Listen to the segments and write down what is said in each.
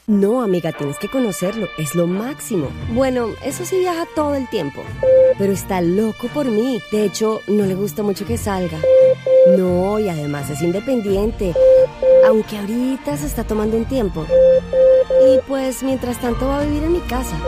No, amiga, tienes que conocerlo, es lo máximo. Bueno, eso sí viaja todo el tiempo, pero está loco por mí. De hecho, no le gusta mucho que salga. No, y además es independiente, aunque ahorita se está tomando un tiempo. Y pues, mientras tanto va a vivir en mi casa.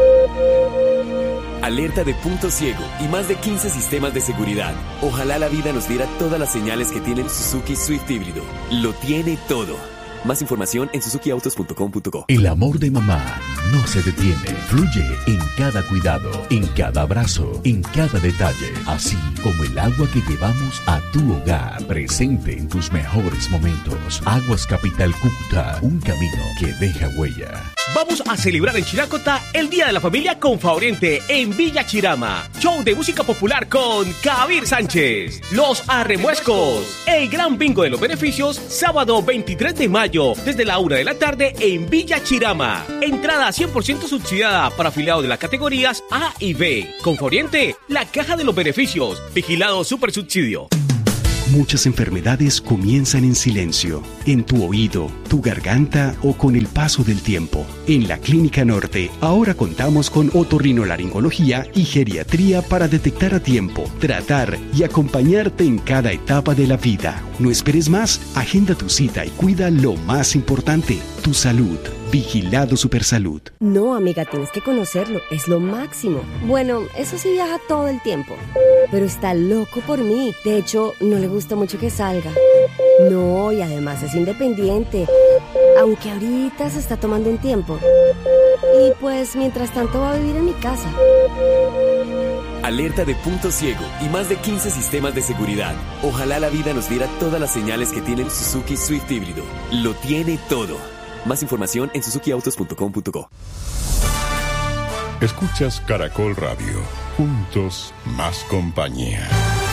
Alerta de punto ciego y más de 15 sistemas de seguridad. Ojalá la vida nos diera todas las señales que tiene el Suzuki Swift híbrido. Lo tiene todo. Más información en suzukiautos.com.co. El amor de mamá no se detiene. Fluye en cada cuidado, en cada abrazo, en cada detalle. Así como el agua que llevamos a tu hogar. Presente en tus mejores momentos. Aguas Capital Cúcuta. Un camino que deja huella. Vamos a celebrar en Chiracota el Día de la Familia con Favorente en Villa Chirama. Show de música popular con Kabir Sánchez. Los Arremuescos. El gran bingo de los beneficios, sábado 23 de mayo, desde la 1 de la tarde en Villa Chirama. Entrada 100% subsidiada para afiliados de las categorías A y B. Con Favorente, la caja de los beneficios. Vigilado Super Subsidio. Muchas enfermedades comienzan en silencio, en tu oído, tu garganta o con el paso del tiempo. En la Clínica Norte, ahora contamos con otorrinolaringología y geriatría para detectar a tiempo, tratar y acompañarte en cada etapa de la vida. No esperes más, agenda tu cita y cuida lo más importante, tu salud. Vigilado Supersalud. No, amiga, tienes que conocerlo, es lo máximo. Bueno, eso sí viaja todo el tiempo, pero está loco por mí. De hecho, no le gusta mucho que salga. No, y además es independiente, aunque ahorita se está tomando un tiempo. Y pues, mientras tanto va a vivir en mi casa. Alerta de punto ciego y más de 15 sistemas de seguridad. Ojalá la vida nos diera todas las señales que tiene el Suzuki Swift híbrido. Lo tiene todo. Más información en suzukiautos.com.co. Escuchas Caracol Radio. Juntos, más compañía.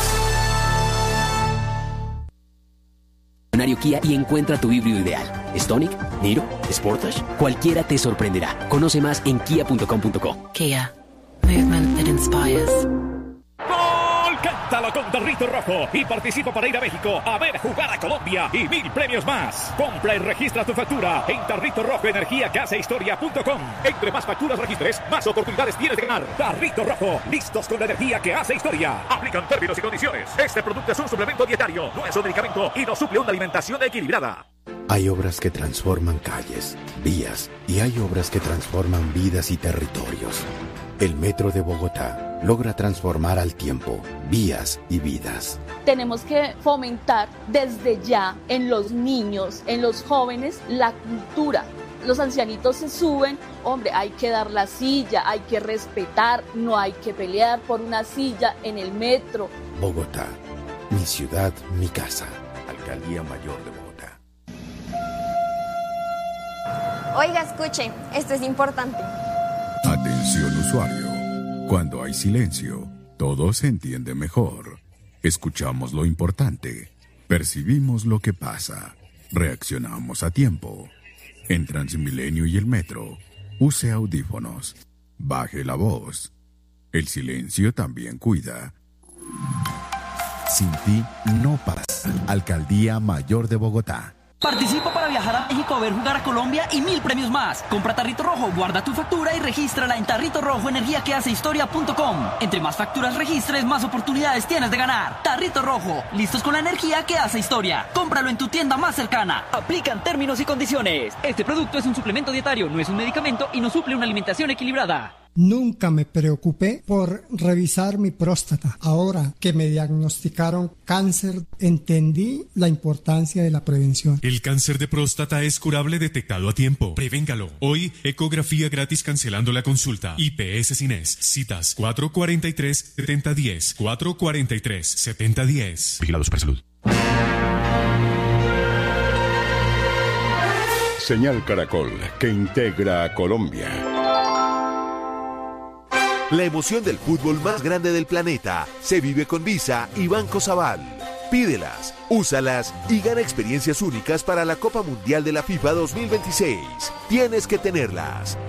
Kia y encuentra tu híbrido ideal. Stonic, Niro, Sportage, cualquiera te sorprenderá. Conoce más en kia.com.co. Kia. Movement that inspires. Cántalo con Tarrito Rojo y participa para ir a México a ver jugar a Colombia y 1000 premios más. Compra y registra tu factura en Tarrito Rojo Energía que hace historia.com. Entre más facturas registres, más oportunidades tienes de ganar. Tarrito Rojo, listos con la energía que hace historia. Aplican términos y condiciones. Este producto es un suplemento dietario, no es un medicamento y no suple una alimentación equilibrada. Hay obras que transforman calles, vías y hay obras que transforman vidas y territorios. El Metro de Bogotá logra transformar al tiempo, vías y vidas. Tenemos que fomentar desde ya en los niños, en los jóvenes, la cultura. Los ancianitos se suben, hombre, hay que dar la silla, hay que respetar, no hay que pelear por una silla en el metro. Bogotá, mi ciudad, mi casa. Alcaldía Mayor de Bogotá. Oiga, escuche, esto es importante. Atención usuario, cuando hay silencio, todo se entiende mejor. Escuchamos lo importante, percibimos lo que pasa, reaccionamos a tiempo. En Transmilenio y el metro, use audífonos, baje la voz. El silencio también cuida. Sin ti no pasa. Alcaldía Mayor de Bogotá. Participa para viajar a México a ver jugar a Colombia y 1000 premios más. Compra Tarrito Rojo, guarda tu factura y regístrala en Tarrito Rojo Energía que hace historia.com. Entre más facturas registres, más oportunidades tienes de ganar. Tarrito Rojo, listos con la energía que hace historia. Cómpralo en tu tienda más cercana. Aplican términos y condiciones. Este producto es un suplemento dietario, no es un medicamento y no suple una alimentación equilibrada. Nunca me preocupé por revisar mi próstata. Ahora que me diagnosticaron cáncer, entendí la importancia de la prevención. El cáncer de próstata es curable detectado a tiempo. Prevéngalo. Hoy, ecografía gratis cancelando la consulta. IPS Cines. Citas 443-7010. 443-7010. Vigilado Supersalud. Señal Caracol, que integra a Colombia. La emoción del fútbol más grande del planeta se vive con Visa y Banco Sabal. Pídelas, úsalas y gana experiencias únicas para la Copa Mundial de la FIFA 2026. Tienes que tenerlas.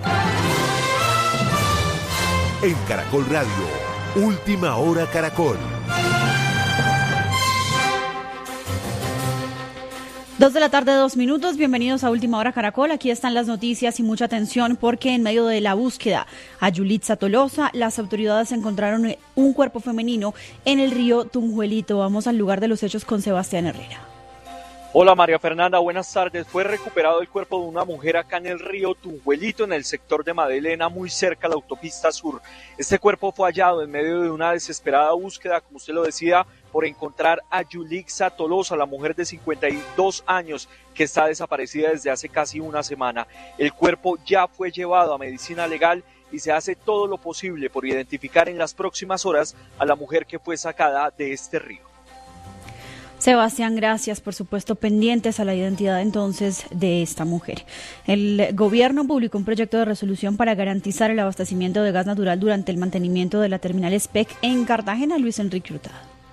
En Caracol Radio, Última Hora Caracol. 2:02 p.m. Bienvenidos a Última Hora Caracol. Aquí están las noticias y mucha atención porque en medio de la búsqueda a Yulitza Tolosa, las autoridades encontraron un cuerpo femenino en el río Tunjuelito. Vamos al lugar de los hechos con Sebastián Herrera. Hola María Fernanda, buenas tardes. Fue recuperado el cuerpo de una mujer acá en el río Tunjuelito, en el sector de Madelena, muy cerca a la autopista sur. Este cuerpo fue hallado en medio de una desesperada búsqueda, como usted lo decía, por encontrar a Yulitza Tolosa, la mujer de 52 años que está desaparecida desde hace casi una semana. El cuerpo ya fue llevado a medicina legal y se hace todo lo posible por identificar en las próximas horas a la mujer que fue sacada de este río. Sebastián, gracias. Por supuesto, pendientes a la identidad entonces de esta mujer. El gobierno publicó un proyecto de resolución para garantizar el abastecimiento de gas natural durante el mantenimiento de la terminal SPEC en Cartagena. Luis Enrique Hurtado.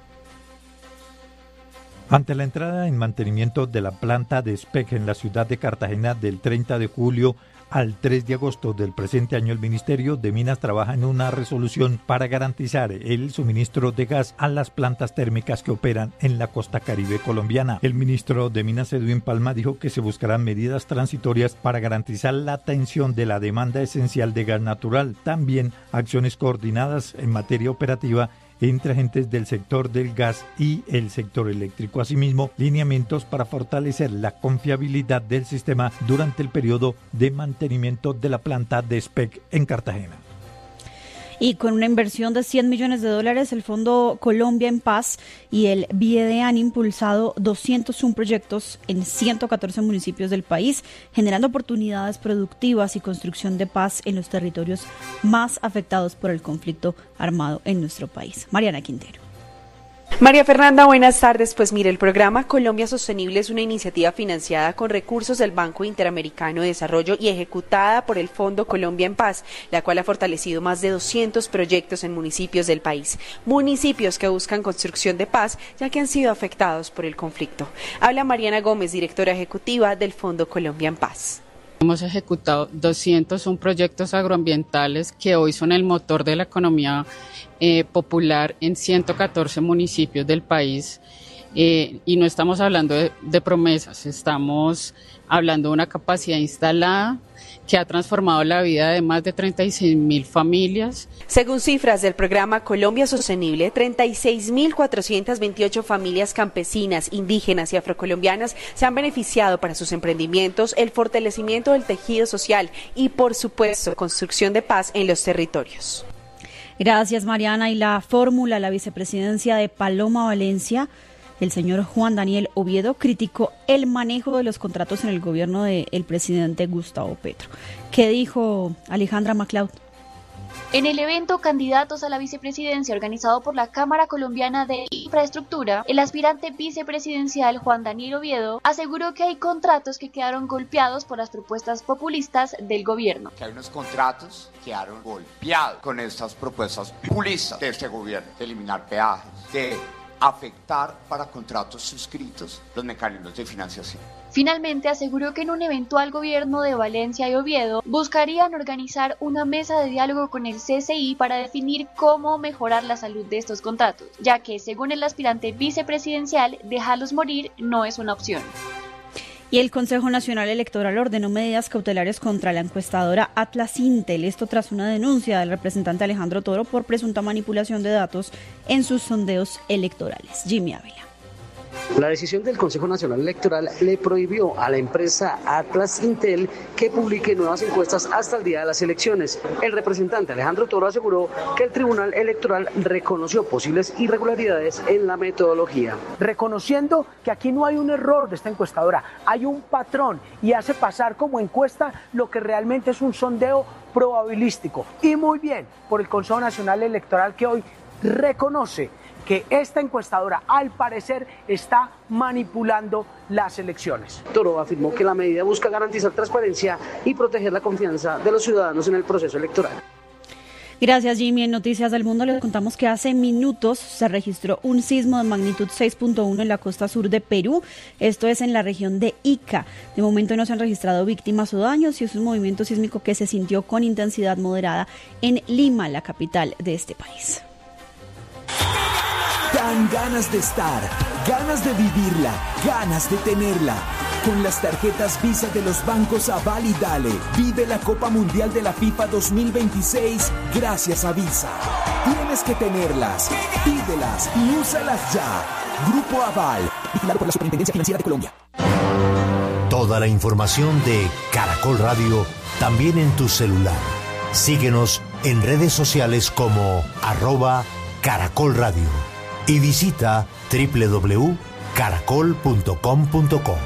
Ante la entrada en mantenimiento de la planta de SPEC en la ciudad de Cartagena del 30 de julio al 3 de agosto del presente año, el Ministerio de Minas trabaja en una resolución para garantizar el suministro de gas a las plantas térmicas que operan en la costa caribe colombiana. El ministro de Minas, Edwin Palma, dijo que se buscarán medidas transitorias para garantizar la atención de la demanda esencial de gas natural. También acciones coordinadas en materia operativa entre agentes del sector del gas y el sector eléctrico. Asimismo, lineamientos para fortalecer la confiabilidad del sistema durante el periodo de mantenimiento de la planta de SPEC en Cartagena. Y con una inversión de $100 millones, el Fondo Colombia en Paz y el BID han impulsado 201 proyectos en 114 municipios del país, generando oportunidades productivas y construcción de paz en los territorios más afectados por el conflicto armado en nuestro país. Mariana Quintero. María Fernanda, buenas tardes. Pues mire, el programa Colombia Sostenible es una iniciativa financiada con recursos del Banco Interamericano de Desarrollo y ejecutada por el Fondo Colombia en Paz, la cual ha fortalecido más de 200 proyectos en municipios del país. Municipios que buscan construcción de paz, ya que han sido afectados por el conflicto. Habla Mariana Gómez, directora ejecutiva del Fondo Colombia en Paz. Hemos ejecutado 201 proyectos agroambientales que hoy son el motor de la economía popular en 114 municipios del país, y no estamos hablando de promesas, estamos hablando de una capacidad instalada que ha transformado la vida de más de 36.000 familias. Según cifras del programa Colombia Sostenible, 36.428 familias campesinas, indígenas y afrocolombianas se han beneficiado para sus emprendimientos, el fortalecimiento del tejido social y, por supuesto, construcción de paz en los territorios. Gracias, Mariana. Y la fórmula, la vicepresidencia de Paloma Valencia, el señor Juan Daniel Oviedo, criticó el manejo de los contratos en el gobierno del presidente Gustavo Petro. ¿Qué dijo Alejandra MacLeod? En el evento Candidatos a la Vicepresidencia organizado por la Cámara Colombiana de Infraestructura, el aspirante vicepresidencial Juan Daniel Oviedo aseguró que hay contratos que quedaron golpeados por las propuestas populistas del gobierno. Que hay unos contratos que quedaron golpeados con estas propuestas populistas de este gobierno, de eliminar peajes, de afectar para contratos suscritos los mecanismos de financiación. Finalmente aseguró que en un eventual gobierno de Valencia y Oviedo buscarían organizar una mesa de diálogo con el CCI para definir cómo mejorar la salud de estos contratos, ya que según el aspirante vicepresidencial, dejarlos morir no es una opción. Y el Consejo Nacional Electoral ordenó medidas cautelares contra la encuestadora Atlas Intel, esto tras una denuncia del representante Alejandro Toro por presunta manipulación de datos en sus sondeos electorales. Jimmy Ávila. La decisión del Consejo Nacional Electoral le prohibió a la empresa Atlas Intel que publique nuevas encuestas hasta el día de las elecciones. El representante Alejandro Toro aseguró que el Tribunal Electoral reconoció posibles irregularidades en la metodología. Reconociendo que aquí no hay un error de esta encuestadora, hay un patrón y hace pasar como encuesta lo que realmente es un sondeo probabilístico. Y muy bien por el Consejo Nacional Electoral, que hoy reconoce que esta encuestadora al parecer está manipulando las elecciones. Toro afirmó que la medida busca garantizar transparencia y proteger la confianza de los ciudadanos en el proceso electoral. Gracias, Jimmy. En Noticias del Mundo les contamos que hace minutos se registró un sismo de magnitud 6.1 en la costa sur de Perú. Esto es en la región de Ica. De momento no se han registrado víctimas o daños y es un movimiento sísmico que se sintió con intensidad moderada en Lima, la capital de este país. Dan ganas de estar, ganas de vivirla, ganas de tenerla. Con las tarjetas Visa de los bancos Aval y Dale, vive la Copa Mundial de la FIFA 2026 gracias a Visa. Tienes que tenerlas, pídelas y úsalas ya. Grupo Aval, vigilado por la Superintendencia Financiera de Colombia. Toda la información de Caracol Radio también en tu celular. Síguenos en redes sociales como @Caracol Radio y visita www.caracol.com.co.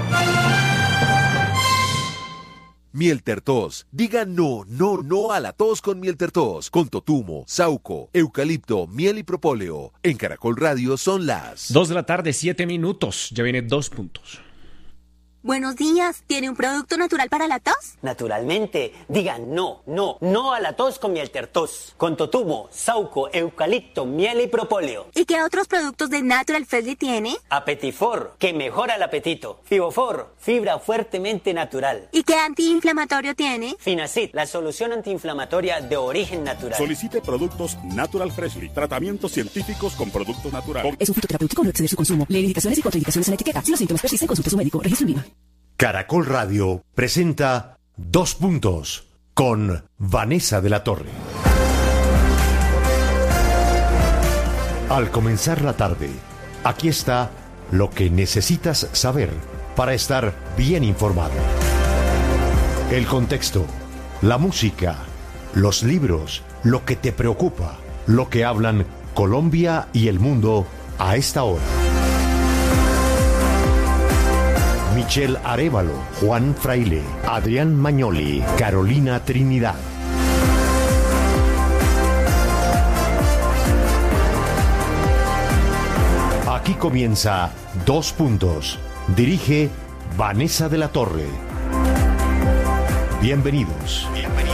Mieltertos. Diga no a la tos con Mieltertos. Con totumo, sauco, eucalipto, miel y propóleo. En Caracol Radio son las 2 de la tarde, 7 minutos. Ya viene 2 puntos. Buenos días, ¿tiene un producto natural para la tos? Naturalmente, diga no a la tos con Mieltertos. Con totumo, sauco, eucalipto, miel y propóleo. ¿Y qué otros productos de Natural Freshly tiene? Apetifor, que mejora el apetito. Fibofor, fibra fuertemente natural. ¿Y qué antiinflamatorio tiene? Finacid, la solución antiinflamatoria de origen natural. Solicite productos Natural Freshly, tratamientos científicos con productos naturales. Es un fitoterapéutico, no exceder su consumo. Lee indicaciones y contraindicaciones en la etiqueta. Si los síntomas persisten, consulte a su médico. Registro INVIMA. Caracol Radio presenta 2 puntos con Vanessa de la Torre. Al comenzar la tarde, aquí está lo que necesitas saber para estar bien informado. El contexto, la música, los libros, lo que te preocupa, lo que hablan Colombia y el mundo a esta hora. Michelle Arévalo, Juan Fraile, Adrián Mañoli, Carolina Trinidad. Aquí comienza 2 puntos. Dirige Vanessa de la Torre. Bienvenidos.